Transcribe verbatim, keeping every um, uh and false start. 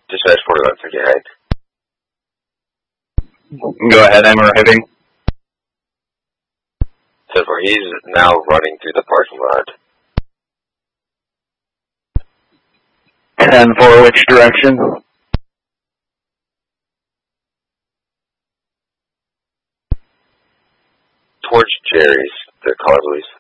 Dispatch forty-one fifty-nine. Go ahead, I'm arriving. So far, he's now running through the parking lot. ten four, which direction? Towards Jerry's, the color police.